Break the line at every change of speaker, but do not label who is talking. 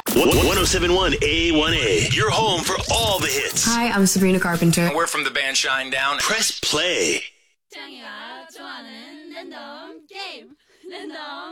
1071 A1A, your home for all the hits.
Hi, I'm Sabrina Carpenter.
We're from the band Shine Down.
Press play.
짱이가 좋아하는 랜덤 게임. 랜덤